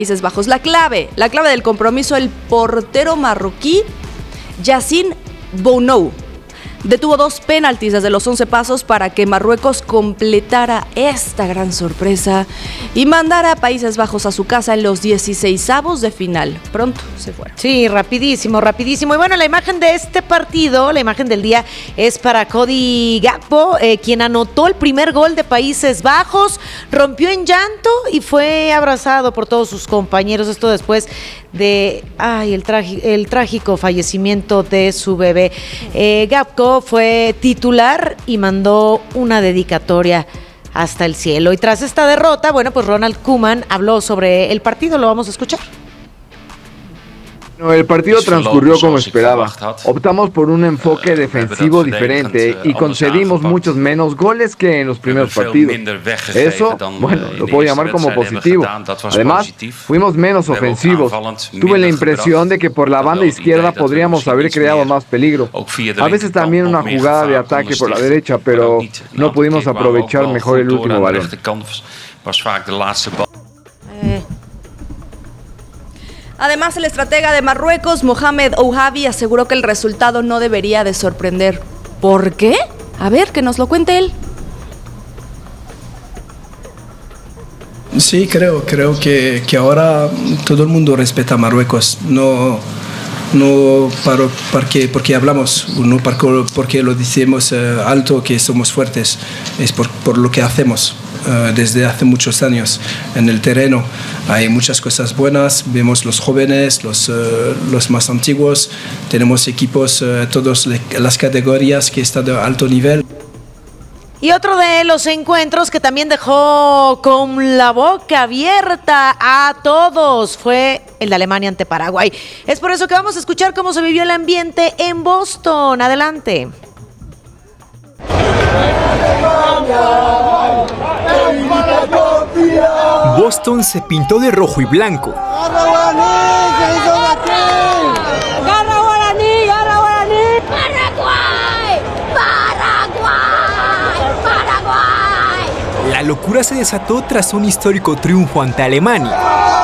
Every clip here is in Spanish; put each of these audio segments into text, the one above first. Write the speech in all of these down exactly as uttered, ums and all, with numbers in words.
Países Bajos. La clave, la clave del compromiso, el portero marroquí Yassine Bounou detuvo dos penaltis desde los once pasos para que Marruecos completara esta gran sorpresa y mandara a Países Bajos a su casa en los dieciseisavos de final. Pronto se fueron. Sí, rapidísimo, rapidísimo. Y bueno, la imagen de este partido, la imagen del día es para Cody Gakpo, eh, quien anotó el primer gol de Países Bajos, rompió en llanto y fue abrazado por todos sus compañeros. Esto después de ay, el, tragi- el trágico fallecimiento de su bebé. Eh, Gakpo fue titular y mandó una dedicatoria hasta el cielo. Y tras esta derrota, bueno, pues Ronald Koeman habló sobre el partido, lo vamos a escuchar. El partido transcurrió como esperaba. Optamos por un enfoque defensivo diferente y concedimos muchos menos goles que en los primeros partidos. Eso, bueno, lo puedo llamar como positivo. Además, fuimos menos ofensivos. Tuve la impresión de que por la banda izquierda podríamos haber creado más peligro. A veces también una jugada de ataque por la derecha, pero no pudimos aprovechar mejor el último balón. Eh. Además, el estratega de Marruecos, Mohamed Ouhabi, aseguró que el resultado no debería de sorprender. ¿Por qué? A ver, que nos lo cuente él. Sí, creo, creo que, que ahora todo el mundo respeta a Marruecos. No, no para, porque, porque hablamos, no porque, porque lo decimos eh, alto que somos fuertes, es por, por lo que hacemos. Uh, desde hace muchos años en el terreno hay muchas cosas buenas, vemos los jóvenes, los, uh, los más antiguos, tenemos equipos, uh, todas las categorías que están de alto nivel. Y otro de los encuentros que también dejó con la boca abierta a todos fue el de Alemania ante Paraguay. Es por eso que vamos a escuchar cómo se vivió el ambiente en Boston. Adelante. Boston se pintó de rojo y blanco. ¡Garra Guaraní! ¡Garra Guaraní! ¡Paraguay! ¡Paraguay! ¡Paraguay! La locura se desató tras un histórico triunfo ante Alemania.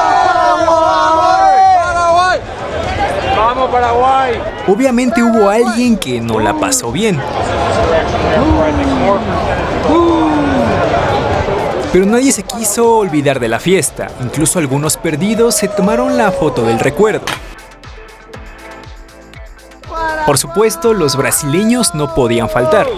¡Paraguay! ¡Vamos, Paraguay! Obviamente hubo alguien que no la pasó bien. Pero nadie se quiso olvidar de la fiesta. Incluso algunos perdidos se tomaron la foto del recuerdo. Por supuesto, los brasileños no podían faltar.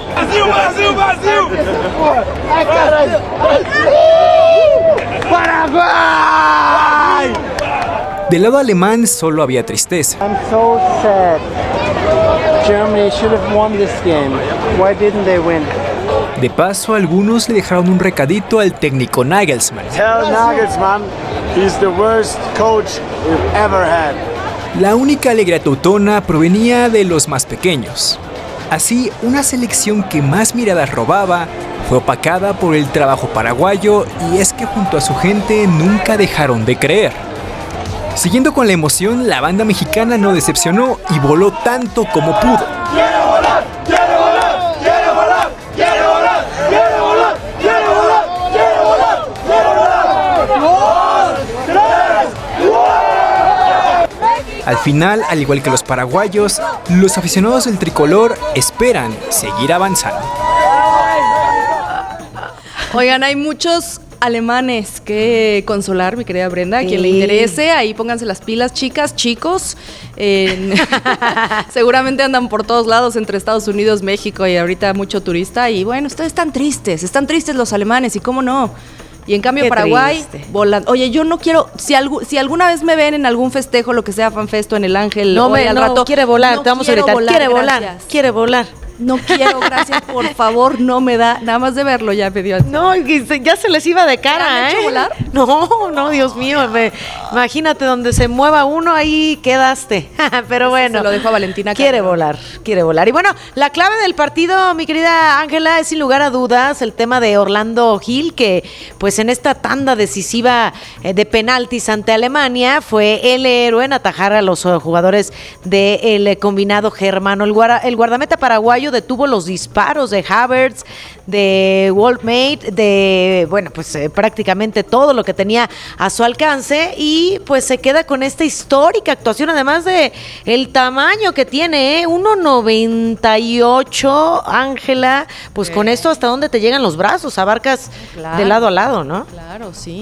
¡Paraguay! Del lado alemán solo había tristeza. I'm so sad. Germany should have won this game. Why didn't they win? De paso, algunos le dejaron un recadito al técnico Nagelsmann. Tell Nagelsmann, he's the worst coach we've ever had. La única alegría teutona provenía de los más pequeños. Así, una selección que más miradas robaba fue opacada por el trabajo paraguayo, y es que junto a su gente nunca dejaron de creer. Siguiendo con la emoción, la banda mexicana no decepcionó y voló tanto como pudo. ¡Quiere volar! ¡Quiere volar! ¡Quiere volar! ¡Quiere volar! ¡Quiere volar! ¡Quiere volar! ¡Quiere volar! ¡Quiere volar! ¡Dos! ¡Tres! ¡Cuatro! Al final, al igual que los paraguayos, los aficionados del tricolor esperan seguir avanzando. Oigan, hay muchos alemanes que consolar, mi querida Brenda. A quien Sí. le interese, ahí pónganse las pilas, chicas, chicos. En... Seguramente andan por todos lados entre Estados Unidos, México y ahorita mucho turista. Y bueno, ustedes están tristes, están tristes los alemanes, y cómo no. Y en cambio Qué Paraguay, triste. volando. Oye, yo no quiero, si, algu- si alguna vez me ven en algún festejo, lo que sea, fanfesto, en el Ángel, No, hoy me, al no rato, quiere volar, no te vamos a quiero gritar. quiere volar, gracias. quiere volar. No quiero, gracias, por favor, no me da, nada más de verlo ya me dio ansiedad. No, y se- ya se les iba de ¿Ya han cara, hecho ¿eh? volar? No, no, Dios mío, me- imagínate donde se mueva uno, ahí quedaste. Pero bueno. Se lo dejo a Valentina Quiere Carrión. volar, quiere volar. Y bueno, la clave del partido, mi querida Ángela, es sin lugar a dudas el tema de Orlando Gil, que pues en esta tanda decisiva eh, de penaltis ante Alemania fue el héroe en atajar a los eh, jugadores del combinado germano. El, guara- el guardameta paraguayo Paraguayo detuvo los disparos de Havertz, de Wolfmate, de, bueno, pues eh, prácticamente todo lo que tenía a su alcance y pues se queda con esta histórica actuación, además de el tamaño que tiene, ¿eh? uno noventa y ocho, Ángela, pues con esto hasta dónde te llegan los brazos, abarcas claro, de lado a lado, ¿no? Claro, sí.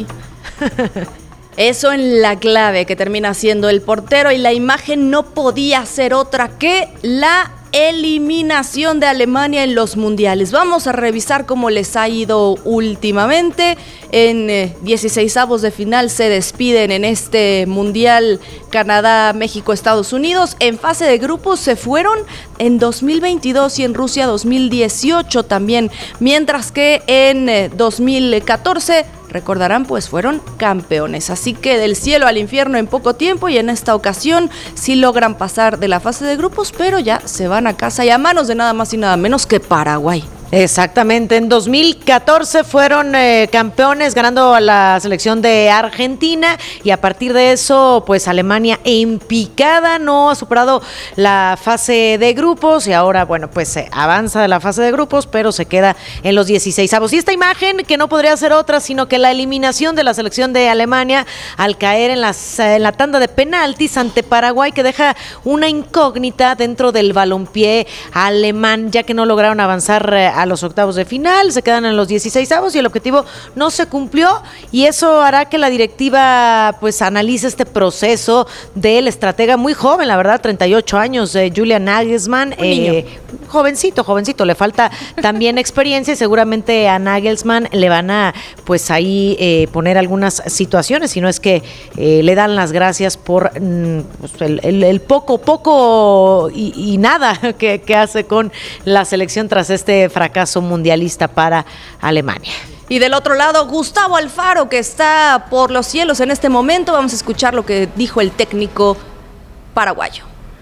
Eso en la clave que termina siendo el portero y la imagen no podía ser otra que la eliminación de Alemania en los mundiales. Vamos a revisar cómo les ha ido últimamente. En eh, dieciseisavos de final se despiden en este mundial Canadá, México, Estados Unidos. En fase de grupos se fueron en dos mil veintidós y en Rusia dos mil dieciocho también, mientras que en eh, dos mil catorce recordarán, pues fueron campeones. Así que del cielo al infierno en poco tiempo y en esta ocasión sí logran pasar de la fase de grupos, pero ya se van a casa y a manos de nada más y nada menos que Paraguay. Exactamente, en dos mil catorce fueron eh, campeones ganando a la selección de Argentina y a partir de eso pues Alemania en picada no ha superado la fase de grupos y ahora bueno pues eh, avanza de la fase de grupos pero se queda en los dieciseisavos. Y esta imagen que no podría ser otra sino que la eliminación de la selección de Alemania al caer en, las, en la tanda de penaltis ante Paraguay que deja una incógnita dentro del balompié alemán ya que no lograron avanzar eh, a los octavos de final, se quedan en los dieciseisavos y el objetivo no se cumplió y eso hará que la directiva pues analice este proceso del estratega muy joven, la verdad, treinta y ocho años, eh, Julian Nagelsmann, eh, jovencito, jovencito, le falta también experiencia y seguramente a Nagelsmann le van a pues ahí eh, poner algunas situaciones, si no es que eh, le dan las gracias por mm, pues, el, el, el poco, poco y, y nada que, que hace con la selección tras este fracaso fracaso mundialista para Alemania. Y del otro lado, Gustavo Alfaro, que está por los cielos en este momento. Vamos a escuchar lo que dijo el técnico paraguayo.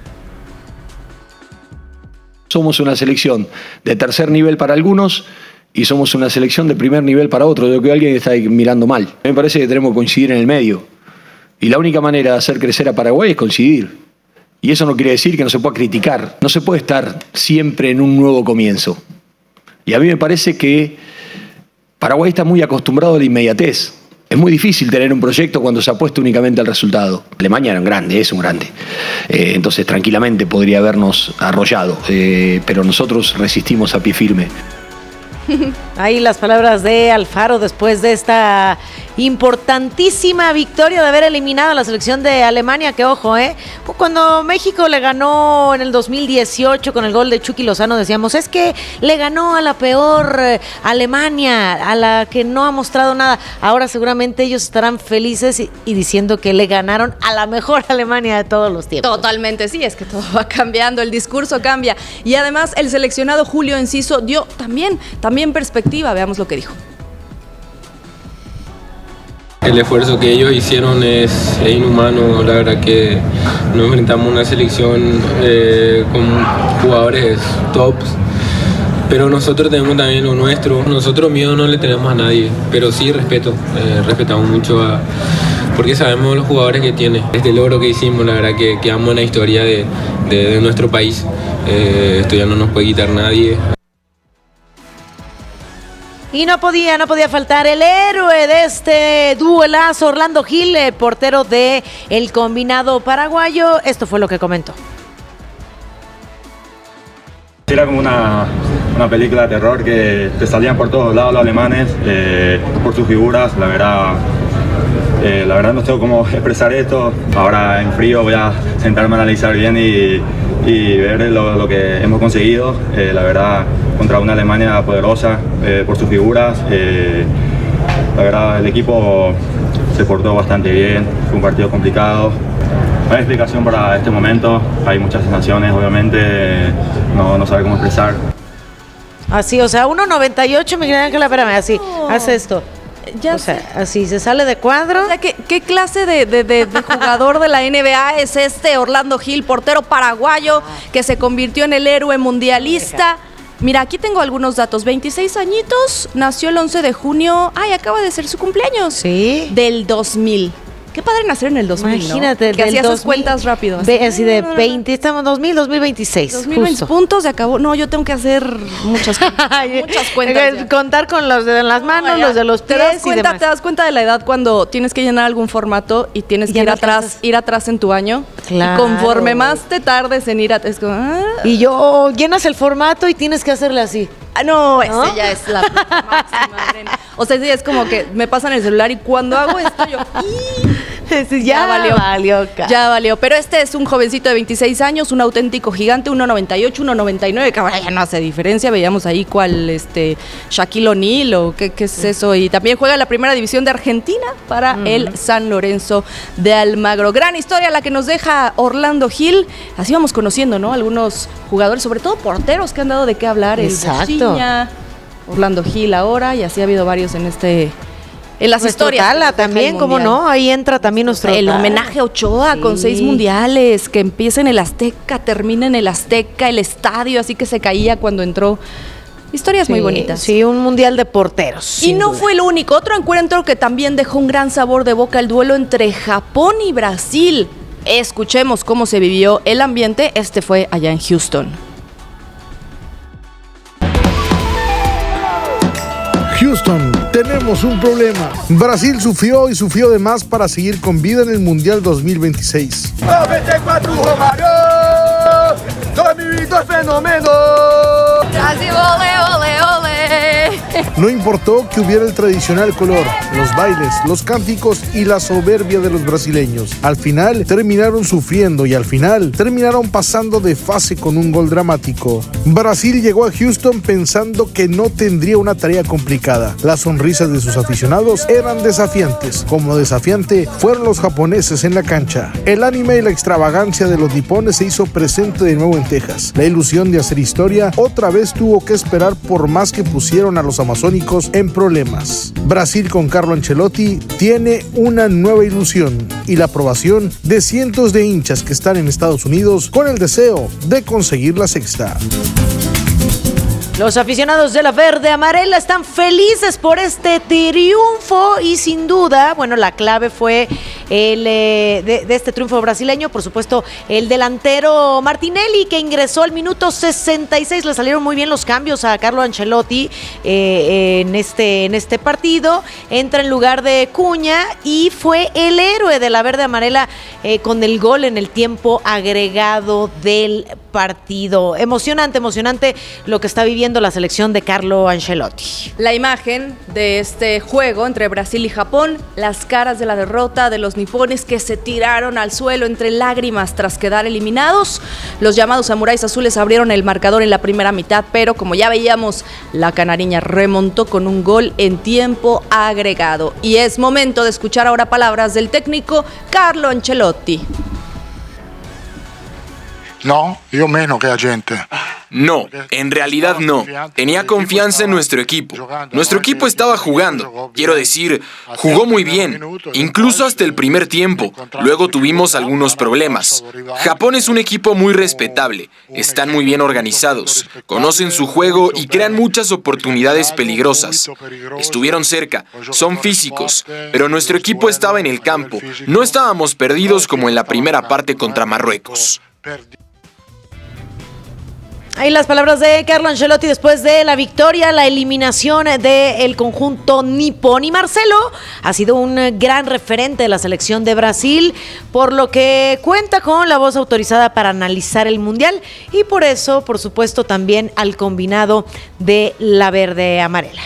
Somos una selección de tercer nivel para algunos y somos una selección de primer nivel para otros. Yo creo que alguien está mirando mal. Me parece que tenemos que coincidir en el medio. Y la única manera de hacer crecer a Paraguay es coincidir. Y eso no quiere decir que no se pueda criticar. No se puede estar siempre en un nuevo comienzo. Y a mí me parece que Paraguay está muy acostumbrado a la inmediatez. Es muy difícil tener un proyecto cuando se apuesta únicamente al resultado. Alemania era un grande, es un grande. Eh, entonces tranquilamente podría habernos arrollado. Eh, pero nosotros resistimos a pie firme. Ahí las palabras de Alfaro después de esta importantísima victoria de haber eliminado a la selección de Alemania, que ojo, ¿eh? Cuando México le ganó en el dos mil dieciocho con el gol de Chucky Lozano, decíamos, es que le ganó a la peor eh, Alemania, a la que no ha mostrado nada. Ahora seguramente ellos estarán felices y, y diciendo que le ganaron a la mejor Alemania de todos los tiempos. Totalmente, sí, es que todo va cambiando, el discurso cambia. Y además el seleccionado Julio Enciso dio también, también perspectiva, veamos lo que dijo. El esfuerzo que ellos hicieron es, es inhumano, la verdad que nos enfrentamos a una selección eh, con jugadores tops, pero nosotros tenemos también lo nuestro. Nosotros miedo no le tenemos a nadie, pero sí respeto, eh, respetamos mucho a, porque sabemos los jugadores que tiene. Este logro que hicimos, la verdad que quedamos en la historia de, de, de nuestro país, eh, esto ya no nos puede quitar nadie. Y no podía, no podía faltar el héroe de este duelazo, Orlando Gil, el portero de el combinado paraguayo. Esto fue lo que comentó. Era como una, una película de terror que te salían por todos lados los alemanes, eh, por sus figuras, la verdad. Eh, la verdad no sé cómo expresar esto. Ahora en frío voy a sentarme a analizar bien y, y ver lo, lo que hemos conseguido. Eh, la verdad, contra una Alemania poderosa eh, por sus figuras. Eh, la verdad, el equipo se portó bastante bien. Fue un partido complicado. No hay explicación para este momento. Hay muchas sensaciones, obviamente. No, no sabe cómo expresar. Así, o sea, uno noventa y ocho, Miguel Ángel, espérame, así, oh. Hace esto. Ya o sea, sé. Así se sale de cuadro. O sea, ¿qué, qué clase de, de, de, de jugador de la N B A es este Orlando Gil, portero paraguayo que se convirtió en el héroe mundialista? Mira, aquí tengo algunos datos. veintiséis añitos, nació el once de junio. Ay, acaba de ser su cumpleaños. Sí. Del dos mil. Qué padre nacer en el dos mil, Imagínate, ¿no? Que hacías esas cuentas rápido. Así, así de veinte, estamos dos mil, dos mil veintiséis. dos mil veinte puntos, se acabó. No, yo tengo que hacer muchas, muchas cuentas. Ya. Contar con los de las manos, no, los de los pies te das cuenta, y demás. Te das cuenta de la edad cuando tienes que llenar algún formato y tienes que ir no atrás, alcanzas. ir atrás en tu año. Claro. Y conforme más te tardes en ir atrás, es como, ah. Y yo, llenas el formato y tienes que hacerle así. Ah, no, ¿no? Ese ya es la máxima. O sea, sí, es como que me pasan el celular y cuando hago esto yo... Sí, ya, ya valió, valió ya valió. Pero este es un jovencito de veintiséis años, un auténtico gigante, uno noventa y ocho, uno noventa y nueve, que ahora ya no hace diferencia. Veíamos ahí cuál, este, Shaquille O'Neal o qué, qué es eso. Y también juega en la primera división de Argentina para uh-huh. el San Lorenzo de Almagro. Gran historia la que nos deja Orlando Gil. Así vamos conociendo, ¿no? Algunos jugadores, sobre todo porteros, que han dado de qué hablar. Exacto. El Bociña, Orlando Gil ahora, y así ha habido varios en este... En las nuestro historias. Tala también, ¿cómo no? Ahí entra también nuestro El Tala. homenaje a Ochoa sí. con seis mundiales, que empieza en el Azteca, termina en el Azteca, el estadio, así que se caía cuando entró. Historias sí, muy bonitas. Sí, un mundial de porteros. Y no duda. fue el único. Otro encuentro que también dejó un gran sabor de boca, el duelo entre Japón y Brasil. Escuchemos cómo se vivió el ambiente. Este fue allá en Houston. Houston, tenemos un problema. Brasil sufrió y sufrió de más para seguir con vida en el Mundial dos mil veintiséis. noventa y cuatro Romario, dos mil dos fenómeno. Brasil, ole, ole, ole. No importó que hubiera el tradicional color, los bailes, los cánticos y la soberbia de los brasileños. Al final terminaron sufriendo y al final terminaron pasando de fase con un gol dramático. Brasil llegó a Houston pensando que no tendría una tarea complicada. Las sonrisas de sus aficionados eran desafiantes. Como desafiante fueron los japoneses en la cancha. El anime y la extravagancia de los nipones se hizo presente de nuevo en Texas. La ilusión de hacer historia otra vez tuvo que esperar por más que pusieron a los amazónicos en problemas. Brasil con Carlo Ancelotti tiene una nueva ilusión y la aprobación de cientos de hinchas que están en Estados Unidos con el deseo de conseguir la sexta. Los aficionados de la verde amarela están felices por este triunfo y sin duda, bueno, la clave fue el eh, de, de este triunfo brasileño, por supuesto, el delantero Martinelli, que ingresó al minuto sesenta y seis. Le salieron muy bien los cambios a Carlo Ancelotti eh, en, este, en este partido. Entra en lugar de Cuña y fue el héroe de la verde amarela eh, con el gol en el tiempo agregado del partido. Emocionante, emocionante lo que está viviendo la selección de Carlo Ancelotti. La imagen de este juego entre Brasil y Japón, las caras de la derrota de los nipones que se tiraron al suelo entre lágrimas tras quedar eliminados. Los llamados samuráis azules abrieron el marcador en la primera mitad, pero como ya veíamos, la canariña remontó con un gol en tiempo agregado. Y es momento de escuchar ahora palabras del técnico Carlo Ancelotti. No, yo menos que la gente. No, en realidad no. Tenía confianza en nuestro equipo. Nuestro equipo estaba jugando. Quiero decir, jugó muy bien, incluso hasta el primer tiempo. Luego tuvimos algunos problemas. Japón es un equipo muy respetable. Están muy bien organizados. Conocen su juego y crean muchas oportunidades peligrosas. Estuvieron cerca, son físicos, pero nuestro equipo estaba en el campo. No estábamos perdidos como en la primera parte contra Marruecos. Ahí las palabras de Carlo Ancelotti después de la victoria, la eliminación del conjunto nipón. Y Marcelo ha sido un gran referente de la selección de Brasil, por lo que cuenta con la voz autorizada para analizar el Mundial y por eso, por supuesto, también al combinado de la verde amarela.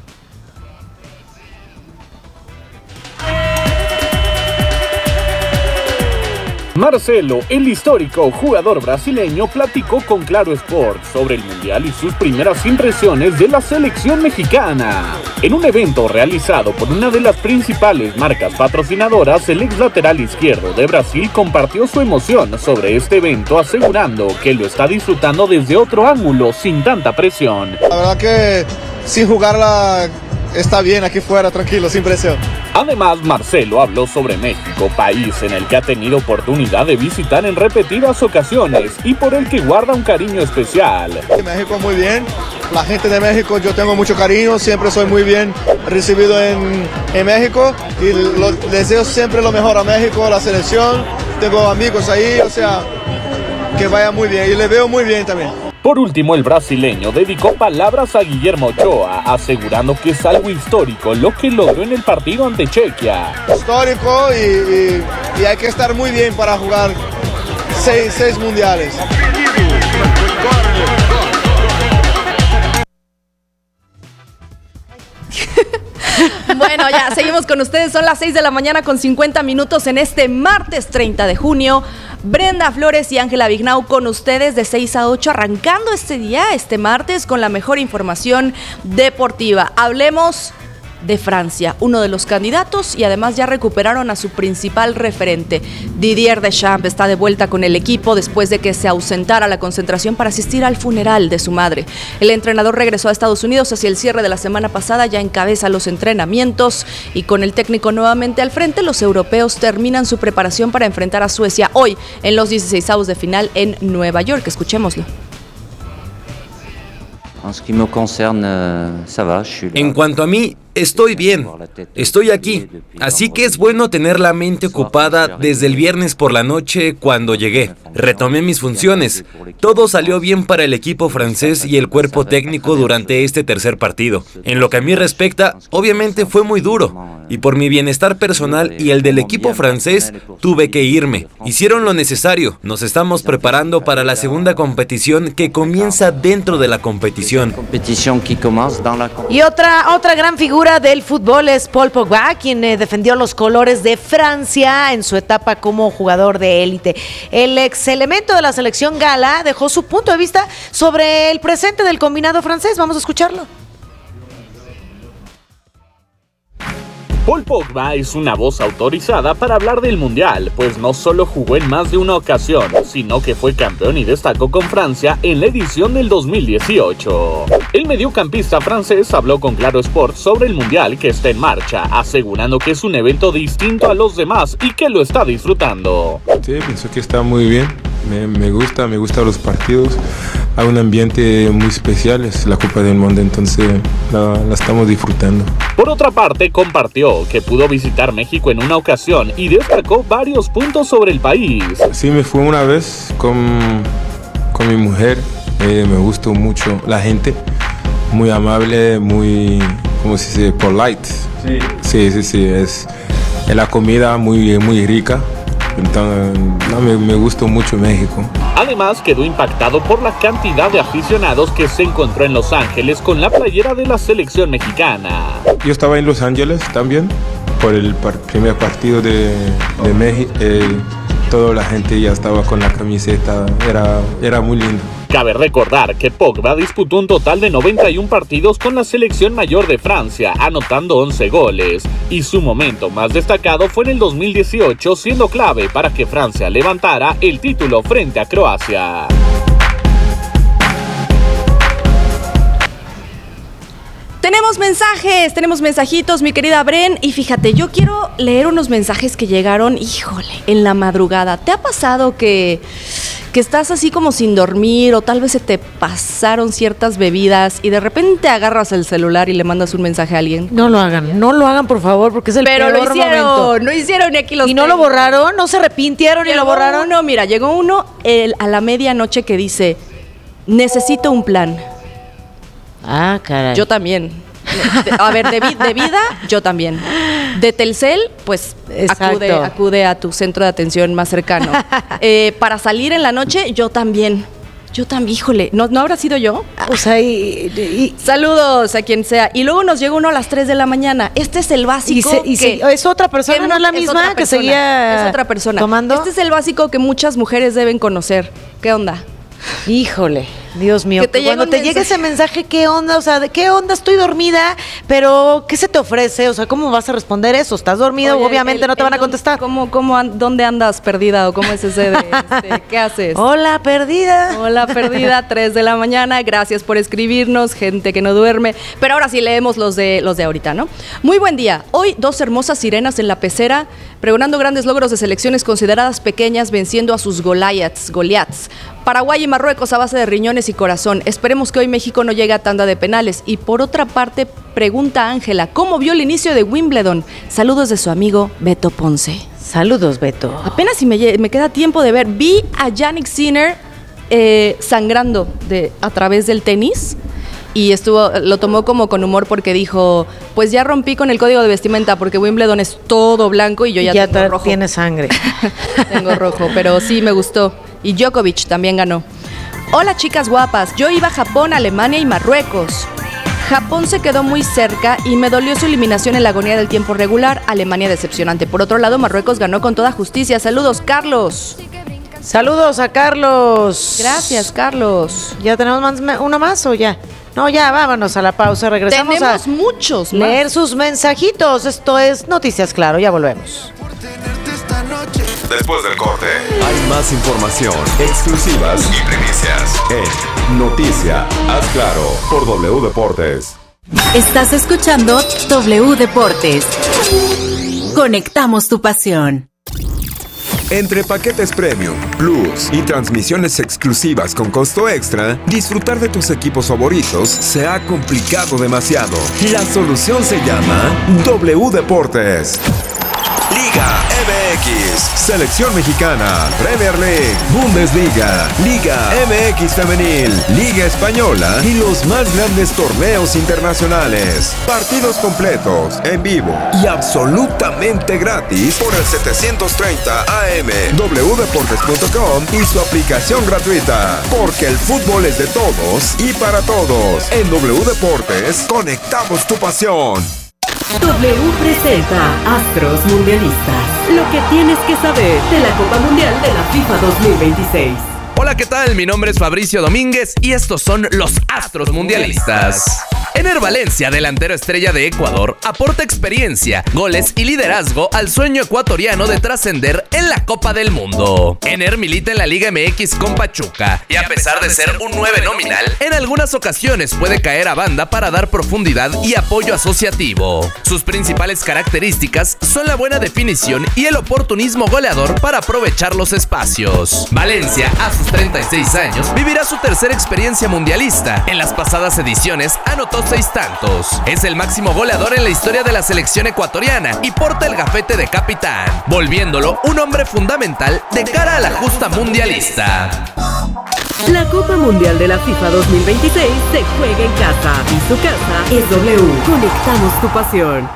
Marcelo, el histórico jugador brasileño, platicó con Claro Sport sobre el Mundial y sus primeras impresiones de la selección mexicana. En un evento realizado por una de las principales marcas patrocinadoras, el ex lateral izquierdo de Brasil compartió su emoción sobre este evento, asegurando que lo está disfrutando desde otro ángulo, sin tanta presión. La verdad que sin jugar la... está bien aquí fuera, tranquilo, sin presión. Además, Marcelo habló sobre México, país en el que ha tenido oportunidad de visitar en repetidas ocasiones y por el que guarda un cariño especial. México muy bien, la gente de México yo tengo mucho cariño, siempre soy muy bien recibido en, en México y lo, deseo siempre lo mejor a México, a la selección, tengo amigos ahí, o sea, que vaya muy bien y le veo muy bien también. Por último, el brasileño dedicó palabras a Guillermo Ochoa, asegurando que es algo histórico lo que logró en el partido ante Chequia. Histórico y, y, y hay que estar muy bien para jugar seis, seis mundiales. Bueno, ya seguimos con ustedes. Son las seis de la mañana con cincuenta minutos en este martes treinta de junio. Brenda Flores y Ángela Vignau con ustedes de seis a ocho, arrancando este día, este martes, con la mejor información deportiva. Hablemos de Francia, uno de los candidatos, y además ya recuperaron a su principal referente. Didier Deschamps está de vuelta con el equipo después de que se ausentara a la concentración para asistir al funeral de su madre. El entrenador regresó a Estados Unidos hacia el cierre de la semana pasada, ya encabeza los entrenamientos y con el técnico nuevamente al frente, los europeos terminan su preparación para enfrentar a Suecia hoy en los dieciseisavos de final en Nueva York. Escuchémoslo. En cuanto a mí, estoy bien, estoy aquí, así que es bueno tener la mente ocupada desde el viernes por la noche cuando llegué. Retomé mis funciones, todo salió bien para el equipo francés y el cuerpo técnico durante este tercer partido. En lo que a mí respecta, obviamente fue muy duro, y por mi bienestar personal y el del equipo francés, tuve que irme. Hicieron lo necesario, nos estamos preparando para la segunda competición que comienza dentro de la competición. Y otra, otra gran figura del fútbol es Paul Pogba, quien eh, defendió los colores de Francia en su etapa como jugador de élite. El ex elemento de la selección gala dejó su punto de vista sobre el presente del combinado francés. Vamos a escucharlo. Paul Pogba es una voz autorizada para hablar del Mundial, pues no solo jugó en más de una ocasión, sino que fue campeón y destacó con Francia en la edición del dos mil dieciocho. El mediocampista francés habló con Claro Sports sobre el Mundial que está en marcha, asegurando que es un evento distinto a los demás y que lo está disfrutando. Sí, pienso que está muy bien, me, me gusta, me gustan los partidos, hay un ambiente muy especial, es la Copa del Mundo, entonces la, la estamos disfrutando. Por otra parte, compartió que pudo visitar México en una ocasión y destacó varios puntos sobre el país. Sí, me fui una vez con, con mi mujer, eh, me gustó mucho la gente, muy amable, muy, ¿cómo se dice? Polite. Sí, sí, sí, sí, es, es la comida muy, muy rica. Entonces, no, me, me gustó mucho México. Además, quedó impactado por la cantidad de aficionados que se encontró en Los Ángeles con la playera de la selección mexicana. Yo estaba en Los Ángeles también, por el par- primer partido de, de México. Eh, toda la gente ya estaba con la camiseta, era, era muy lindo. Cabe recordar que Pogba disputó un total de noventa y uno partidos con la selección mayor de Francia, anotando once goles, y su momento más destacado fue en el dos mil dieciocho, siendo clave para que Francia levantara el título frente a Croacia. Tenemos mensajes, tenemos mensajitos, mi querida Bren, y fíjate, yo quiero leer unos mensajes que llegaron, híjole, en la madrugada. ¿Te ha pasado que, que estás así como sin dormir o tal vez se te pasaron ciertas bebidas y de repente agarras el celular y le mandas un mensaje a alguien? No lo hagan, no lo hagan por favor, porque es el Pero peor lo hicieron, momento. no hicieron y aquí los ¿Y no tengo. lo borraron? ¿No se arrepintieron y lo borraron? No, mira, llegó uno el, a la medianoche que dice, necesito un plan. Ah, caray. Yo también. A ver, de, vi- de vida, yo también. De Telcel, pues acude, acude a tu centro de atención más cercano. Eh, para salir en la noche, yo también. Yo también, híjole, ¿no, ¿no habrá sido yo? O sea, y, y- Saludos a quien sea. Y luego nos llega uno a las tres de la mañana. Este es el básico. Y se- y que, se- ¿es otra persona, que no es la mu- misma otra que persona, seguía Es otra persona. tomando? Este es el básico que muchas mujeres deben conocer. ¿Qué onda? Híjole. Dios mío, que te cuando llega te un llega mensaje. ese mensaje, ¿qué onda? O sea, ¿de qué onda? Estoy dormida, pero ¿qué se te ofrece? O sea, ¿cómo vas a responder eso? ¿Estás dormida? Oye, Obviamente el- no te el van a don- contestar. ¿Cómo, cómo, an- ¿Dónde andas perdida o cómo es ese de, este, qué haces? Hola, perdida. Hola, perdida, tres de la mañana. Gracias por escribirnos, gente que no duerme. Pero ahora sí leemos los de los de ahorita, ¿no? Muy buen día. Hoy dos hermosas sirenas en la pecera, pregonando grandes logros de selecciones consideradas pequeñas, venciendo a sus Goliaths, Goliaths. Paraguay y Marruecos a base de riñones y corazón. Esperemos que hoy México no llegue a tanda de penales. Y por otra parte, pregunta Ángela, ¿cómo vio el inicio de Wimbledon? Saludos de su amigo Beto Ponce. Saludos, Beto. Apenas si me, lle- me queda tiempo de ver. Vi a Yannick Sinner eh, sangrando de, a través del tenis. Y estuvo, lo tomó como con humor porque dijo, pues ya rompí con el código de vestimenta porque Wimbledon es todo blanco y yo ya, ya tengo te- rojo. tiene sangre. Tengo rojo, pero sí me gustó. Y Djokovic también ganó. Hola chicas guapas, yo iba a Japón, Alemania y Marruecos. Japón se quedó muy cerca y me dolió su eliminación en la agonía del tiempo regular. Alemania decepcionante. Por otro lado, Marruecos ganó con toda justicia. Saludos, Carlos. Saludos a Carlos. Gracias, Carlos. ¿Ya tenemos más, uno más o ya? No, ya, vámonos a la pausa. Regresamos Tenemos a muchos más. leer sus mensajitos. Esto es Noticias Claro, ya volvemos. Después del corte, hay más información, exclusivas y primicias en Noticia Haz Claro por W Deportes. Estás escuchando W Deportes. Conectamos tu pasión. Entre paquetes premium, plus y transmisiones exclusivas con costo extra, disfrutar de tus equipos favoritos se ha complicado demasiado. La solución se llama W Deportes. Liga M X, Selección Mexicana, Premier League, Bundesliga, Liga M X Femenil, Liga Española y los más grandes torneos internacionales. Partidos completos, en vivo y absolutamente gratis por el setecientos treinta A M, w deportes punto com y su aplicación gratuita. Porque el fútbol es de todos y para todos. En W Deportes, conectamos tu pasión. W presenta Astros Mundialistas. Lo que tienes que saber de la Copa Mundial de la FIFA dos mil veintiséis. Hola, ¿qué tal? Mi nombre es Fabricio Domínguez y estos son los Astros Mundialistas. Ener Valencia, delantero estrella de Ecuador, aporta experiencia, goles y liderazgo al sueño ecuatoriano de trascender en la Copa del Mundo. Ener milita en la Liga M X con Pachuca y a pesar de ser un nueve nominal, en algunas ocasiones puede caer a banda para dar profundidad y apoyo asociativo. Sus principales características son la buena definición y el oportunismo goleador para aprovechar los espacios. Valencia, a sus treinta y seis años, vivirá su tercera experiencia mundialista. En las pasadas ediciones anotó seis tantos. Es el máximo goleador en la historia de la selección ecuatoriana y porta el gafete de capitán, volviéndolo un hombre fundamental de cara a la justa mundialista. La Copa Mundial de la FIFA dos mil veintiséis se juega en casa y su casa es W. Conectamos tu pasión.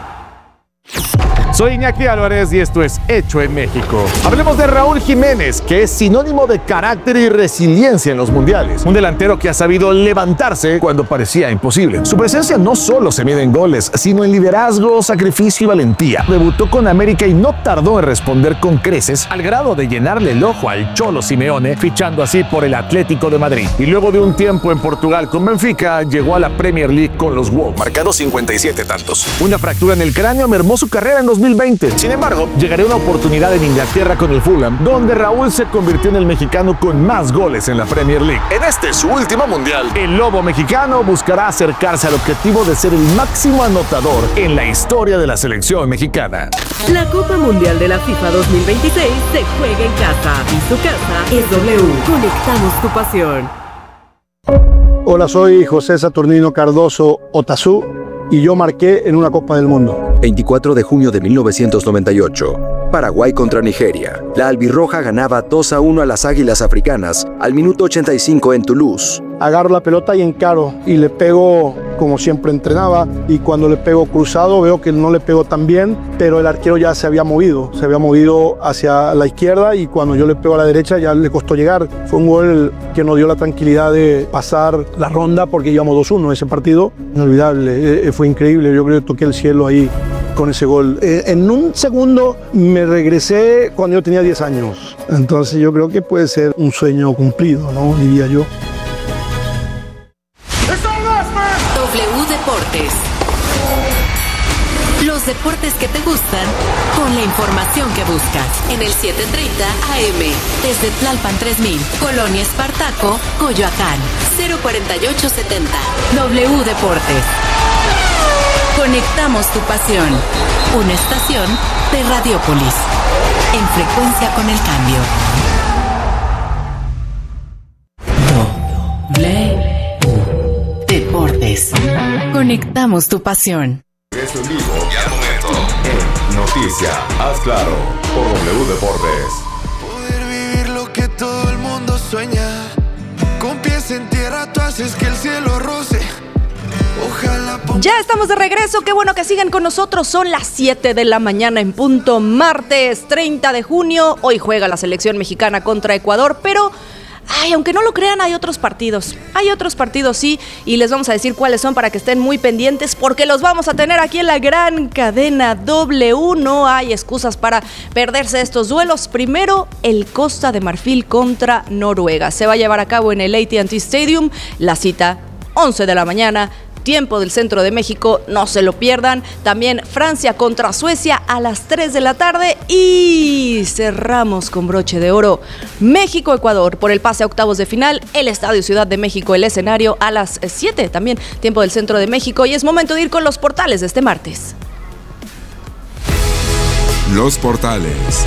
Soy Iñaki Álvarez y esto es Hecho en México. Hablemos de Raúl Jiménez, que es sinónimo de carácter y resiliencia en los mundiales. Un delantero que ha sabido levantarse cuando parecía imposible. Su presencia no solo se mide en goles, sino en liderazgo, sacrificio y valentía. Debutó con América y no tardó en responder con creces, al grado de llenarle el ojo al Cholo Simeone, fichando así por el Atlético de Madrid. Y luego de un tiempo en Portugal con Benfica, llegó a la Premier League con los Wolves, marcando cincuenta y siete tantos. Una fractura en el cráneo mermó su carrera en dos mil veinte. Sin embargo, llegaría una oportunidad en Inglaterra con el Fulham, donde Raúl se convirtió en el mexicano con más goles en la Premier League. En este su último mundial, el Lobo mexicano buscará acercarse al objetivo de ser el máximo anotador en la historia de la selección mexicana. La Copa Mundial de la FIFA dos mil veintiséis se juega en casa y su casa es W. Conectamos tu pasión. Hola, soy José Saturnino Cardoso Otazú y yo marqué en una Copa del Mundo. veinticuatro de junio de mil novecientos noventa y ocho. Paraguay contra Nigeria. La albirroja ganaba dos a uno a las Águilas Africanas al minuto ochenta y cinco en Toulouse. Agarro la pelota y encaro y le pego como siempre entrenaba, y cuando le pego cruzado veo que no le pego tan bien, pero el arquero ya se había movido, se había movido hacia la izquierda y cuando yo le pego a la derecha ya le costó llegar. Fue un gol que nos dio la tranquilidad de pasar la ronda porque íbamos dos uno ese partido. Inolvidable, eh, fue increíble, yo creo que toqué el cielo ahí con ese gol. Eh, en un segundo me regresé cuando yo tenía diez años, entonces yo creo que puede ser un sueño cumplido, ¿no? Diría yo. deportes que te gustan con la información que buscas en el siete treinta A M. Desde Tlalpan tres mil, Colonia Espartaco, Coyoacán, cero cuarenta y ocho setenta. W Deportes. Conectamos tu pasión. Una estación de Radiopolis. En frecuencia con el cambio. W Deportes. Conectamos tu pasión. Regreso en vivo y al momento en Noticia, haz claro, por W Deportes. Poder vivir lo que todo el mundo sueña. Con pies en tierra tú haces que el cielo roce. Ojalá. Ya estamos de regreso, qué bueno que sigan con nosotros. Son las siete de la mañana en punto, martes treinta de junio. Hoy juega la selección mexicana contra Ecuador, pero ay, aunque no lo crean, hay otros partidos. Hay otros partidos, sí, y les vamos a decir cuáles son para que estén muy pendientes, porque los vamos a tener aquí en la gran cadena W. No hay excusas para perderse estos duelos. Primero, el Costa de Marfil contra Noruega. Se va a llevar a cabo en el A T and T Stadium. La cita, once de la mañana. Tiempo del centro de México, no se lo pierdan. También Francia contra Suecia a las tres de la tarde. Y cerramos con broche de oro México-Ecuador por el pase a octavos de final. El Estadio Ciudad de México, el escenario, a las siete también, tiempo del centro de México. Y es momento de ir con los portales de este martes. Los portales.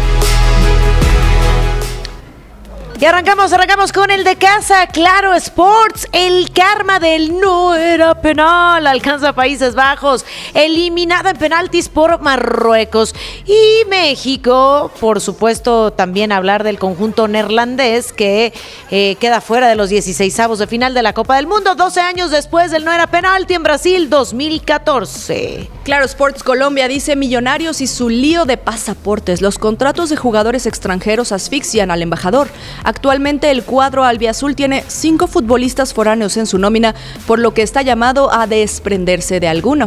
Y arrancamos, arrancamos con el de casa, Claro Sports. El karma del no era penal alcanza Países Bajos, eliminada en penaltis por Marruecos. Y México, por supuesto, también hablar del conjunto neerlandés que eh, queda fuera de los dieciseisavos de final de la Copa del Mundo, doce años después del no era penalti en Brasil dos mil catorce. Claro Sports Colombia dice: Millonarios y su lío de pasaportes. Los contratos de jugadores extranjeros asfixian al embajador. Actualmente el cuadro albiazul tiene cinco futbolistas foráneos en su nómina, por lo que está llamado a desprenderse de alguno.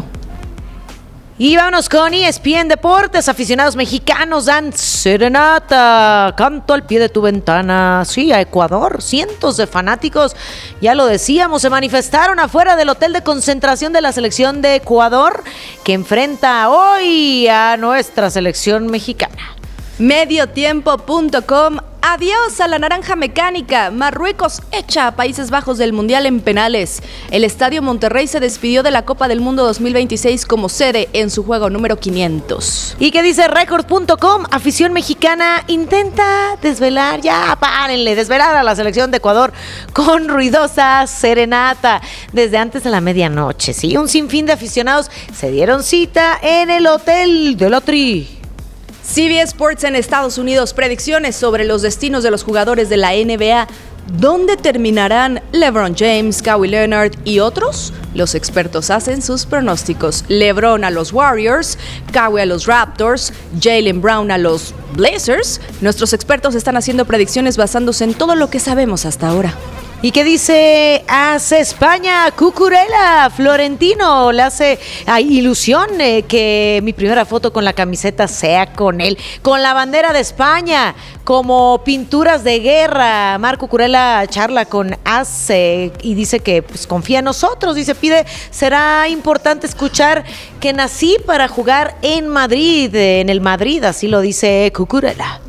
Y vámonos con E S P N Deportes. Aficionados mexicanos dan serenata, canto al pie de tu ventana. Sí, a Ecuador. Cientos de fanáticos, ya lo decíamos, se manifestaron afuera del hotel de concentración de la selección de Ecuador, que enfrenta hoy a nuestra selección mexicana. Mediotiempo punto com. Adiós a la naranja mecánica. Marruecos echa a Países Bajos del Mundial en penales. El Estadio Monterrey se despidió de la Copa del Mundo dos mil veintiséis como sede en su juego número quinientos. ¿Y qué dice Record punto com? Afición mexicana intenta desvelar, ya párenle, desvelar a la selección de Ecuador con ruidosa serenata desde antes de la medianoche. Sí, un sinfín de aficionados se dieron cita en el hotel de la Tri. C B S Sports en Estados Unidos, predicciones sobre los destinos de los jugadores de la N B A. ¿Dónde terminarán LeBron James, Kawhi Leonard y otros? Los expertos hacen sus pronósticos. LeBron a los Warriors, Kawhi a los Raptors, Jaylen Brown a los Blazers. Nuestros expertos están haciendo predicciones basándose en todo lo que sabemos hasta ahora. ¿Y qué dice hace España? Cucurella, Florentino, le hace ay, ilusión eh, que mi primera foto con la camiseta sea con él, con la bandera de España, como pinturas de guerra. Marc Cucurella charla con A S E y dice que pues, confía en nosotros, dice, pide, será importante escuchar que nací para jugar en Madrid, en el Madrid, así lo dice Cucurella.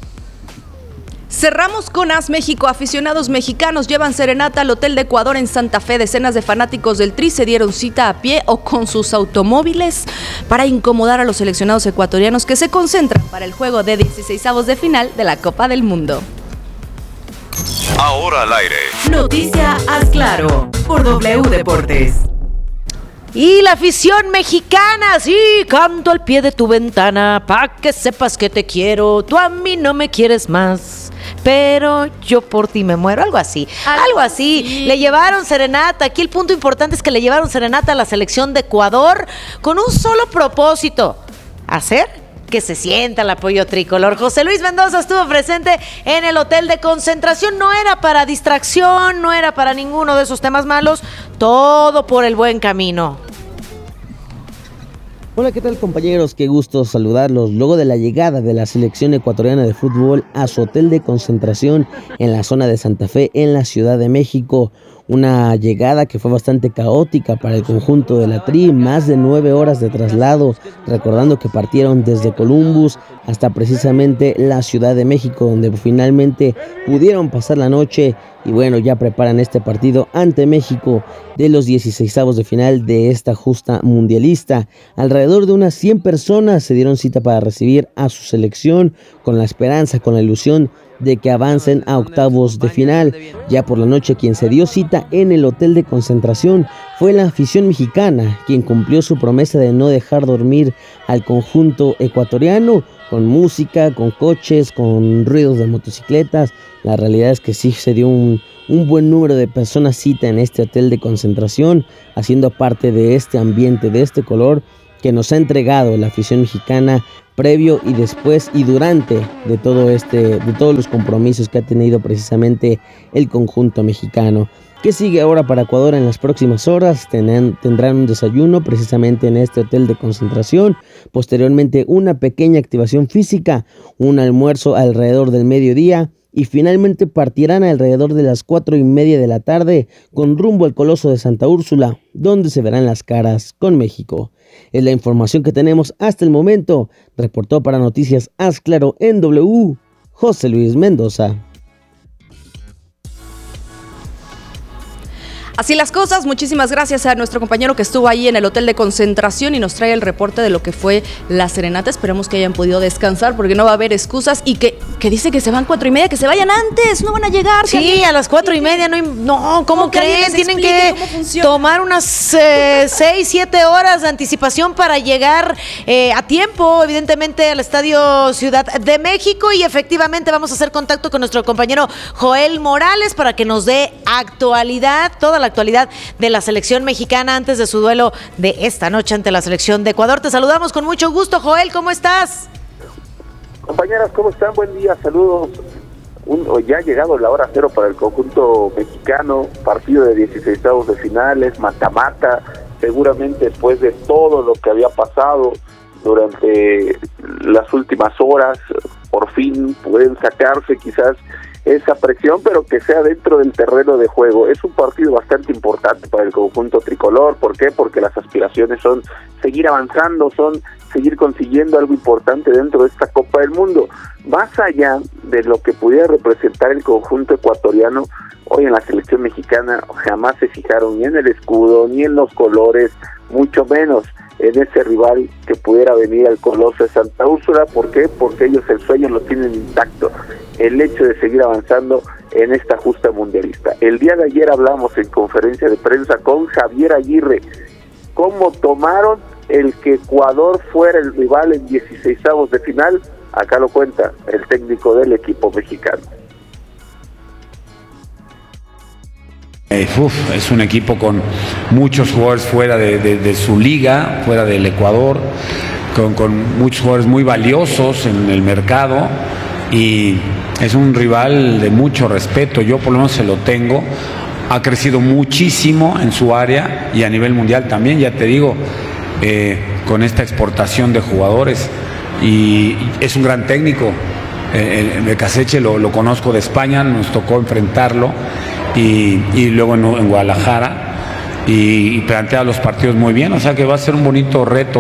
Cerramos con A S México. Aficionados mexicanos llevan serenata al Hotel de Ecuador en Santa Fe. Decenas de fanáticos del Tri se dieron cita a pie o con sus automóviles para incomodar a los seleccionados ecuatorianos que se concentran para el juego de dieciseisavos de final de la Copa del Mundo. Ahora al aire. Noticia Haz Claro por W Deportes. Y la afición mexicana, sí, canto al pie de tu ventana, pa' que sepas que te quiero, tú a mí no me quieres más, pero yo por ti me muero, algo así, algo, algo así. así. Le llevaron serenata, aquí el punto importante es que le llevaron serenata a la selección de Ecuador con un solo propósito, hacer que se sienta el apoyo tricolor. José Luis Mendoza estuvo presente en el hotel de concentración, no era para distracción, no era para ninguno de esos temas malos, todo por el buen camino. Hola, ¿qué tal compañeros? Qué gusto saludarlos luego de la llegada de la selección ecuatoriana de fútbol a su hotel de concentración en la zona de Santa Fe, en la Ciudad de México. Una llegada que fue bastante caótica para el conjunto de la Tri, más de nueve horas de traslado, recordando que partieron desde Columbus hasta precisamente la Ciudad de México, donde finalmente pudieron pasar la noche y bueno, ya preparan este partido ante México de los dieciseisavos de final de esta justa mundialista. Alrededor de unas cien personas se dieron cita para recibir a su selección con la esperanza, con la ilusión de que avancen a octavos de final. Ya por la noche quien se dio cita en el hotel de concentración fue la afición mexicana, quien cumplió su promesa de no dejar dormir al conjunto ecuatoriano, con música, con coches, con ruidos de motocicletas. La realidad es que sí se dio un, un buen número de personas cita en este hotel de concentración, haciendo parte de este ambiente, de este color que nos ha entregado la afición mexicana previo y después y durante de todo este, de todos los compromisos que ha tenido precisamente el conjunto mexicano. ¿Qué sigue ahora para Ecuador en las próximas horas? Tendrán, tendrán un desayuno precisamente en este hotel de concentración, posteriormente una pequeña activación física, un almuerzo alrededor del mediodía y finalmente partirán alrededor de las cuatro y media de la tarde con rumbo al Coloso de Santa Úrsula, donde se verán las caras con México. Es la información que tenemos hasta el momento. Reportó para Noticias Haz Claro en W, José Luis Mendoza. Así las cosas, muchísimas gracias a nuestro compañero que estuvo ahí en el hotel de concentración y nos trae el reporte de lo que fue la serenata. Esperemos que hayan podido descansar porque no va a haber excusas y que, que dice que se van cuatro y media, que se vayan antes, no van a llegar. Sí, alguien, a las cuatro y media, no, no ¿cómo no, creen? Tienen que tomar unas eh, seis, siete horas de anticipación para llegar eh, a tiempo, evidentemente, al Estadio Ciudad de México y efectivamente vamos a hacer contacto con nuestro compañero Joel Morales para que nos dé actualidad, toda la actualidad de la selección mexicana antes de su duelo de esta noche ante la selección de Ecuador. Te saludamos con mucho gusto, Joel, ¿cómo estás? Compañeras, ¿cómo están? Buen día, saludos. Un, ya ha llegado la hora cero para el conjunto mexicano, partido de dieciseisavos de finales, mata-mata, seguramente después de todo lo que había pasado durante las últimas horas, por fin pueden sacarse quizás esa presión, pero que sea dentro del terreno de juego. Es un partido bastante importante para el conjunto tricolor. ¿Por qué? Porque las aspiraciones son seguir avanzando, son seguir consiguiendo algo importante dentro de esta Copa del Mundo. Más allá de lo que pudiera representar el conjunto ecuatoriano, hoy en la selección mexicana jamás se fijaron ni en el escudo, ni en los colores, mucho menos en ese rival que pudiera venir al Coloso de Santa Úrsula. ¿Por qué? Porque ellos el sueño lo tienen intacto, el hecho de seguir avanzando en esta justa mundialista. El día de ayer hablamos en conferencia de prensa con Javier Aguirre, cómo tomaron el que Ecuador fuera el rival en dieciseisavos de final. Acá lo cuenta el técnico del equipo mexicano. Eh, uf, es un equipo con muchos jugadores fuera de, de, de su liga, fuera del Ecuador, con, con muchos jugadores muy valiosos en el mercado y es un rival de mucho respeto. Yo por lo menos se lo tengo. Ha crecido muchísimo en su área y a nivel mundial también, ya te digo, eh, con esta exportación de jugadores y es un gran técnico. Eh, Becasseche lo, lo conozco de España, nos tocó enfrentarlo. Y, y luego en, en Guadalajara y, y plantea los partidos muy bien, o sea que va a ser un bonito reto.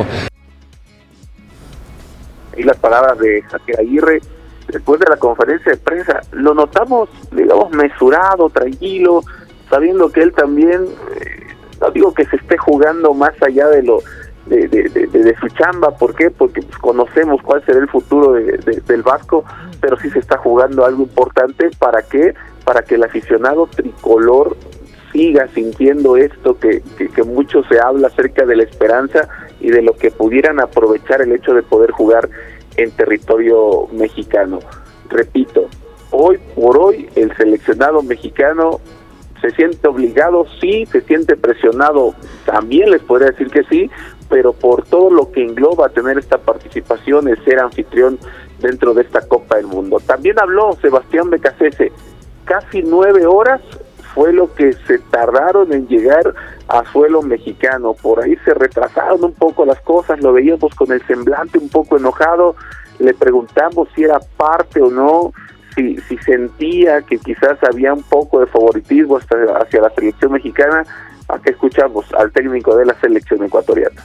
Y las palabras de Javier Aguirre después de la conferencia de prensa, lo notamos, digamos, mesurado, tranquilo, sabiendo que él también, eh, no digo que se esté jugando más allá de lo de, de, de, de su chamba. ¿Por qué? Porque pues, conocemos cuál será el futuro de, de, del Vasco, pero sí se está jugando algo importante. ¿Para qué? Para que el aficionado tricolor siga sintiendo esto que, que, que mucho se habla acerca de la esperanza y de lo que pudieran aprovechar el hecho de poder jugar en territorio mexicano. Repito, hoy por hoy el seleccionado mexicano se siente obligado, sí, se siente presionado, también les podría decir que sí, pero por todo lo que engloba tener esta participación, el ser anfitrión dentro de esta Copa del Mundo. También habló Sebastián Becasese, casi nueve horas fue lo que se tardaron en llegar a suelo mexicano. Por ahí se retrasaron un poco las cosas, lo veíamos con el semblante un poco enojado, le preguntamos si era parte o no, si, si sentía que quizás había un poco de favoritismo hasta, hacia la selección mexicana. Aquí escuchamos al técnico de la selección ecuatoriana.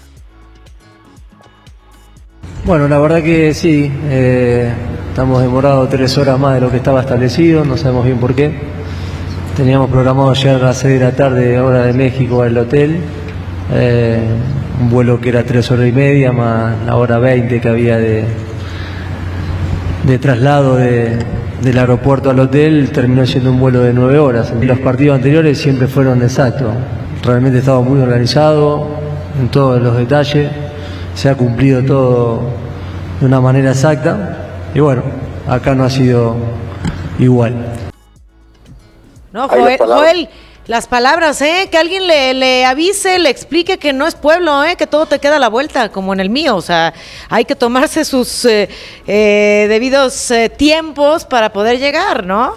Bueno, la verdad que sí, eh, estamos demorados tres horas más de lo que estaba establecido, no sabemos bien por qué. Teníamos programado llegar a las seis de la tarde, hora de México, al hotel, eh, un vuelo que era tres horas y media, más la hora veinte que había de, de traslado de, del aeropuerto al hotel, terminó siendo un vuelo de nueve horas. Los partidos anteriores siempre fueron exactos, realmente estaba muy organizado en todos los detalles. Se ha cumplido todo de una manera exacta y bueno, acá no ha sido igual. No, Joel, Joel, las palabras, ¿eh? Que alguien le, le avise, le explique que no es pueblo, ¿eh? Que todo te queda a la vuelta, como en el mío. O sea, hay que tomarse sus eh, eh, debidos eh, tiempos para poder llegar, ¿no?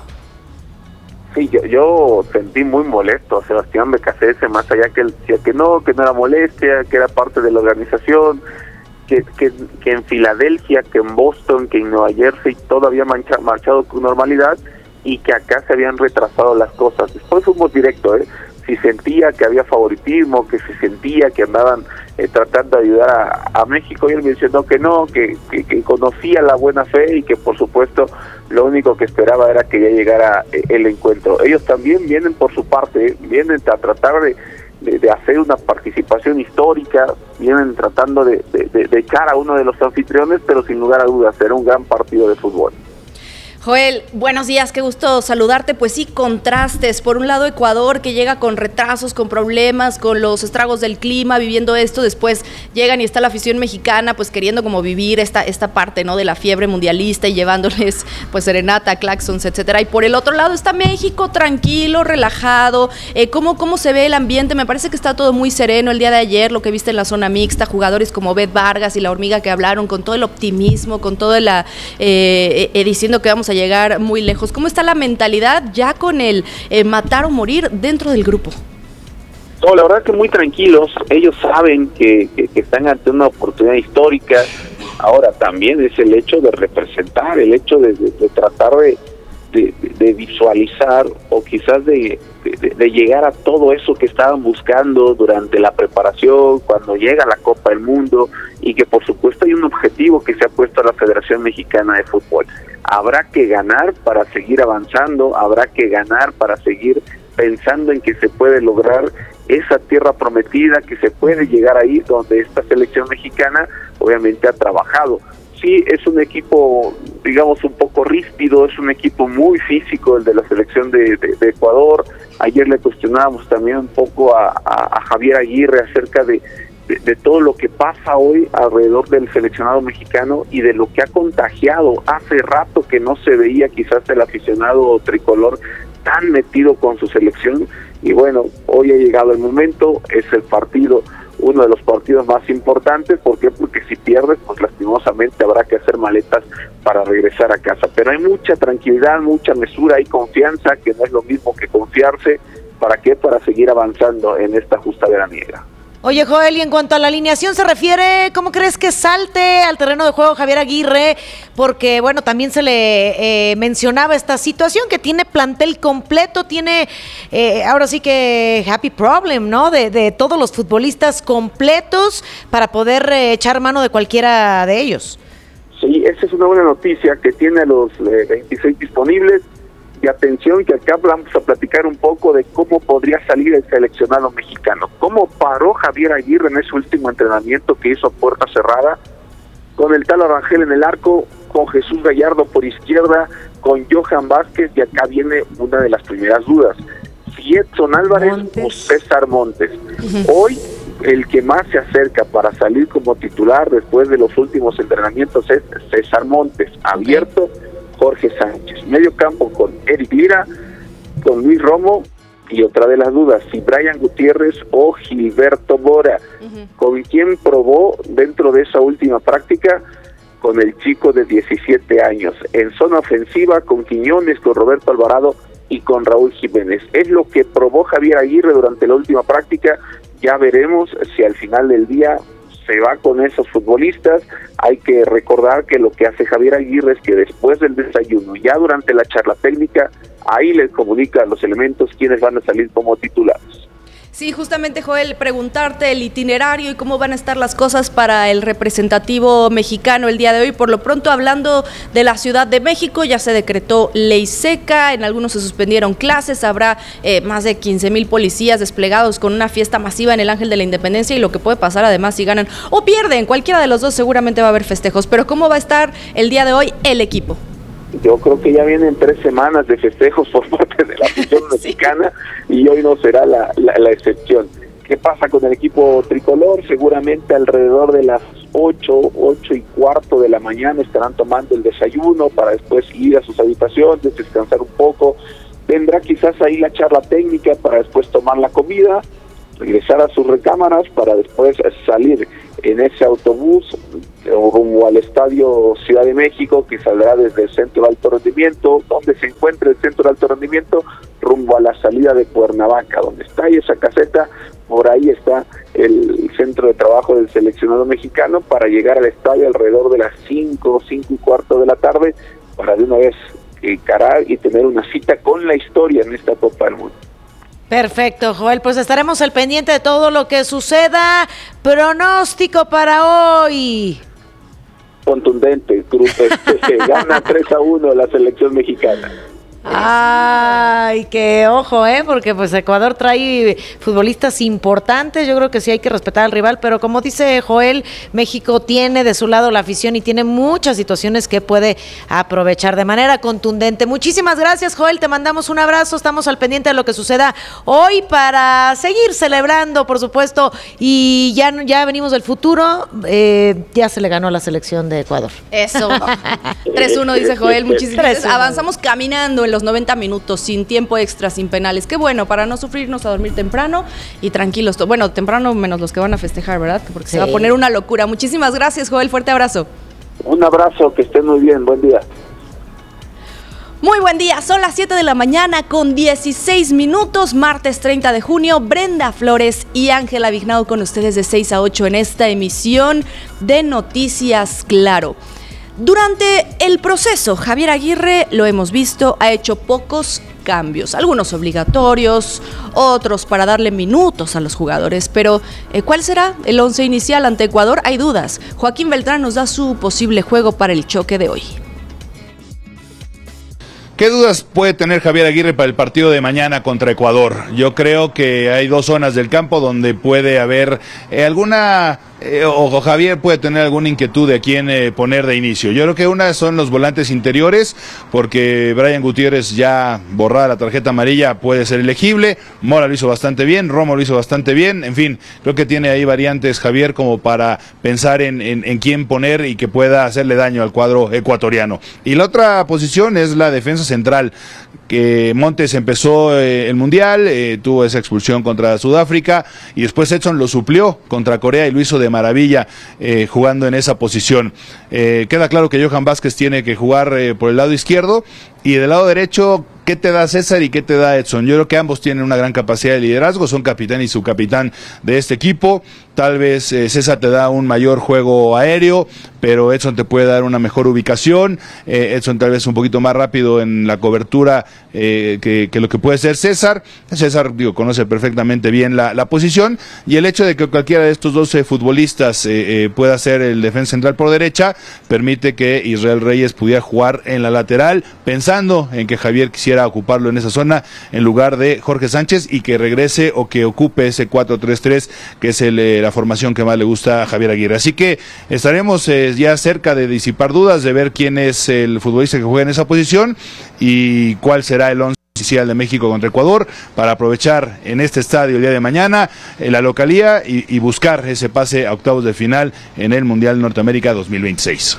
Sí, yo, yo sentí muy molesto a Sebastián Becasese, más allá que él decía que no, que no era molestia, que era parte de la organización, que, que, que en Filadelfia, que en Boston, que en Nueva Jersey todo había mancha, marchado con normalidad y que acá se habían retrasado las cosas. Después fuimos directo, ¿eh? Si sentía que había favoritismo, que se sentía que andaban eh, tratando de ayudar a, a México, y él mencionó que no, que, que, que conocía la buena fe y que por supuesto lo único que esperaba era que ya llegara eh, el encuentro. Ellos también vienen por su parte, ¿eh? Vienen a tratar de, de, de hacer una participación histórica, vienen tratando de, de, de, de echar a uno de los anfitriones, pero sin lugar a dudas será un gran partido de fútbol. Joel, buenos días, qué gusto saludarte. Pues sí, contrastes. Por un lado, Ecuador, que llega con retrasos, con problemas, con los estragos del clima, viviendo esto. Después llegan y está la afición mexicana, pues queriendo como vivir esta, esta parte, ¿no?, de la fiebre mundialista y llevándoles, pues, serenata, claxons, etcétera. Y por el otro lado está México, tranquilo, relajado. Eh, ¿cómo, ¿Cómo se ve el ambiente? Me parece que está todo muy sereno. El día de ayer, lo que viste en la zona mixta, jugadores como Beth Vargas y La Hormiga que hablaron con todo el optimismo, con toda la... Eh, eh, diciendo que vamos a llegar muy lejos. ¿Cómo está la mentalidad ya con el eh, matar o morir dentro del grupo? No, la verdad que muy tranquilos. Ellos saben que, que, que están ante una oportunidad histórica. Ahora también es el hecho de representar, el hecho de, de, de tratar de, de, de visualizar o quizás de, de, de llegar a todo eso que estaban buscando durante la preparación, cuando llega la Copa del Mundo, y que por supuesto hay un objetivo que se ha puesto a la Federación Mexicana de Fútbol. Habrá que ganar para seguir avanzando, habrá que ganar para seguir pensando en que se puede lograr esa tierra prometida, que se puede llegar ahí donde esta selección mexicana obviamente ha trabajado. Sí, es un equipo, digamos, un poco ríspido, es un equipo muy físico el de la selección de, de, de Ecuador. Ayer le cuestionábamos también un poco a, a, a Javier Aguirre acerca de De, de todo lo que pasa hoy alrededor del seleccionado mexicano y de lo que ha contagiado. Hace rato que no se veía quizás el aficionado tricolor tan metido con su selección, y bueno, hoy ha llegado el momento, es el partido, uno de los partidos más importantes. ¿Por qué? Porque si pierdes, pues lastimosamente habrá que hacer maletas para regresar a casa, pero hay mucha tranquilidad, mucha mesura y confianza, que no es lo mismo que confiarse. ¿Para qué? Para seguir avanzando en esta justa veraniega. Oye, Joel, y en cuanto a la alineación se refiere, ¿cómo crees que salte al terreno de juego Javier Aguirre? Porque, bueno, también se le eh, mencionaba esta situación, que tiene plantel completo, tiene, eh, ahora sí que happy problem, ¿no? De, de todos los futbolistas completos para poder eh, echar mano de cualquiera de ellos. Sí, esa es una buena noticia, que tiene a los eh, veintiséis disponibles. Y atención, que acá vamos a platicar un poco de cómo podría salir el seleccionado mexicano. Cómo paró Javier Aguirre en ese último entrenamiento que hizo a puerta cerrada, con el Talo Rangel en el arco, con Jesús Gallardo por izquierda, con Johan Vázquez, y acá viene una de las primeras dudas. Si Edson Álvarez Montes. o César Montes. Uh-huh. Hoy el que más se acerca para salir como titular después de los últimos entrenamientos es César Montes, abierto. Okay. Jorge Sánchez, medio campo con Eric Lira, con Luis Romo, y otra de las dudas, si Brian Gutiérrez o Gilberto Mora, uh-huh. con quien probó dentro de esa última práctica, con el chico de diecisiete años, en zona ofensiva con Quiñones, con Roberto Alvarado y con Raúl Jiménez. Es lo que probó Javier Aguirre durante la última práctica. Ya veremos si al final del día se va con esos futbolistas. Hay que recordar que lo que hace Javier Aguirre es que después del desayuno, ya durante la charla técnica, ahí les comunica a los elementos quiénes van a salir como titulares. Sí, justamente, Joel, preguntarte el itinerario y cómo van a estar las cosas para el representativo mexicano el día de hoy. Por lo pronto, hablando de la Ciudad de México, ya se decretó ley seca, en algunos se suspendieron clases, habrá eh, más de quince mil policías desplegados con una fiesta masiva en el Ángel de la Independencia, y lo que puede pasar además si ganan o pierden, cualquiera de los dos seguramente va a haber festejos. Pero ¿cómo va a estar el día de hoy el equipo? Yo creo que ya vienen tres semanas de festejos por parte de la afición mexicana y hoy no será la, la, la excepción. ¿Qué pasa con el equipo tricolor? Seguramente alrededor de las ocho, ocho y cuarto de la mañana estarán tomando el desayuno para después ir a sus habitaciones, descansar un poco. Vendrá quizás ahí la charla técnica para después tomar la comida, regresar a sus recámaras para después salir en ese autobús rumbo al Estadio Ciudad de México, que saldrá desde el Centro de Alto Rendimiento, donde se encuentra el Centro de Alto Rendimiento, rumbo a la salida de Cuernavaca, donde está ahí esa caseta. Por ahí está el centro de trabajo del seleccionado mexicano, para llegar al estadio alrededor de las cinco, cinco y cuarto de la tarde, para de una vez encarar y tener una cita con la historia en esta Copa del Mundo. Perfecto, Joel, pues estaremos al pendiente de todo lo que suceda. Pronóstico para hoy. Contundente, Cruz, este, gana tres a uno la selección mexicana. Ay, que ojo, eh, porque pues Ecuador trae futbolistas importantes. Yo creo que sí hay que respetar al rival, pero como dice Joel, México tiene de su lado la afición y tiene muchas situaciones que puede aprovechar de manera contundente. Muchísimas gracias, Joel, te mandamos un abrazo, estamos al pendiente de lo que suceda hoy para seguir celebrando, por supuesto, y ya, ya venimos del futuro. Eh, ya se le ganó a la selección de Ecuador. Eso, tres uno dice Joel, muchísimas gracias. Avanzamos caminando en los noventa minutos, sin tiempo extra, sin penales. Qué bueno, para no sufrirnos a dormir temprano y tranquilos. Bueno, temprano menos los que van a festejar, ¿verdad? Porque sí, se va a poner una locura. Muchísimas gracias, Joel, fuerte abrazo. Un abrazo, que estén muy bien, buen día. Muy buen día, son las siete de la mañana con dieciséis minutos, martes treinta de junio. Brenda Flores y Ángela Vignao con ustedes de seis a ocho en esta emisión de Noticias Claro. Durante el proceso, Javier Aguirre, lo hemos visto, ha hecho pocos cambios, algunos obligatorios, otros para darle minutos a los jugadores, pero eh, ¿cuál será el once inicial ante Ecuador? Hay dudas. Joaquín Beltrán nos da su posible juego para el choque de hoy. ¿Qué dudas puede tener Javier Aguirre para el partido de mañana contra Ecuador? Yo creo que hay dos zonas del campo donde puede haber eh, alguna... Eh, o Javier puede tener alguna inquietud de a quién eh, poner de inicio. Yo creo que una son los volantes interiores, porque Brian Gutiérrez, ya borrada la tarjeta amarilla, puede ser elegible. Mora lo hizo bastante bien, Romo lo hizo bastante bien. En fin, creo que tiene ahí variantes Javier como para pensar en, en, en quién poner y que pueda hacerle daño al cuadro ecuatoriano. Y la otra posición es la defensa central, que Montes empezó eh, el Mundial, eh, tuvo esa expulsión contra Sudáfrica y después Edson lo suplió contra Corea y lo hizo de maravilla eh, jugando en esa posición. Eh, queda claro que Johan Vázquez tiene que jugar eh, por el lado izquierdo, y del lado derecho, ¿qué te da César y qué te da Edson? Yo creo que ambos tienen una gran capacidad de liderazgo, son capitán y subcapitán de este equipo. Tal vez eh, César te da un mayor juego aéreo, pero Edson te puede dar una mejor ubicación. Eh, Edson tal vez un poquito más rápido en la cobertura eh, que, que lo que puede ser César. César, digo, conoce perfectamente bien la, la posición, y el hecho de que cualquiera de estos doce futbolistas eh, eh, pueda ser el defensa central por derecha, permite que Israel Reyes pudiera jugar en la lateral, pensando en que Javier quisiera ocuparlo en esa zona en lugar de Jorge Sánchez, y que regrese o que ocupe ese cuatro tres tres, que es el, eh, la formación que más le gusta a Javier Aguirre. Así que estaremos eh, ya cerca de disipar dudas, de ver quién es el futbolista que juega en esa posición y cuál será el once inicial de México contra Ecuador, para aprovechar en este estadio el día de mañana eh, la localía y, y buscar ese pase a octavos de final en el Mundial Norteamérica dos mil veintiséis.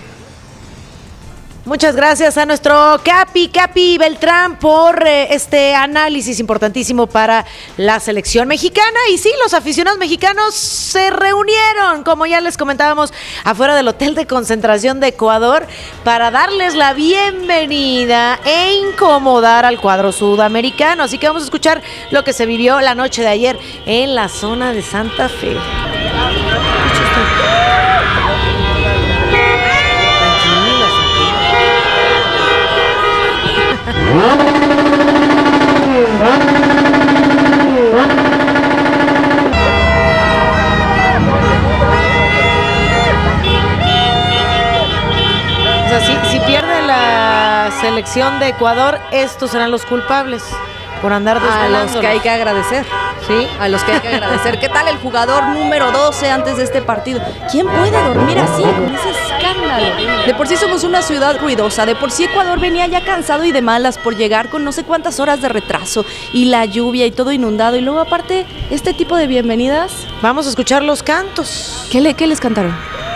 Muchas gracias a nuestro Capi, Capi Beltrán, por eh, este análisis importantísimo para la selección mexicana. Y sí, los aficionados mexicanos se reunieron, como ya les comentábamos, afuera del hotel de concentración de Ecuador, para darles la bienvenida e incomodar al cuadro sudamericano. Así que vamos a escuchar lo que se vivió la noche de ayer en la zona de Santa Fe. O sea, si, si pierde la selección de Ecuador, estos serán los culpables por andar A los desvelándolos. que hay que agradecer. Sí. A los que hay que agradecer. ¿Qué tal el jugador número doce antes de este partido? ¿Quién puede dormir así con ese escándalo? De por sí somos una ciudad ruidosa. De por sí Ecuador venía ya cansado y de malas por llegar con no sé cuántas horas de retraso. Y la lluvia y todo inundado. Y luego aparte, este tipo de bienvenidas. Vamos a escuchar los cantos. ¿Qué, le, qué les cantaron?